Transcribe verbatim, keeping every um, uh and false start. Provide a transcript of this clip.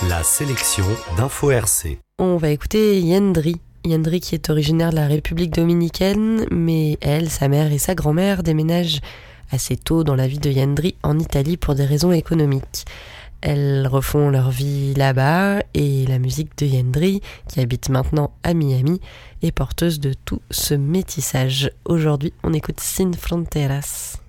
La sélection d'Info R C. On va écouter Yendri. Yendri qui est originaire de la République dominicaine, mais elle, sa mère et sa grand-mère déménagent assez tôt dans la vie de Yendri en Italie pour des raisons économiques. Elles refont leur vie là-bas et la musique de Yendri, qui habite maintenant à Miami, est porteuse de tout ce métissage. Aujourd'hui, on écoute Sin Fronteras.